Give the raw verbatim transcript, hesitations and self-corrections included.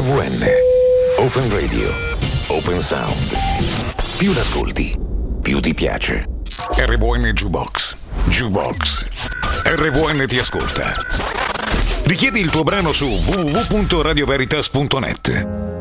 V N. Open Radio. Open Sound. Più l'ascolti, più ti piace. R V N Jukebox. Jukebox. R V N ti ascolta. Richiedi il tuo brano su w w w punto radio veritas punto net.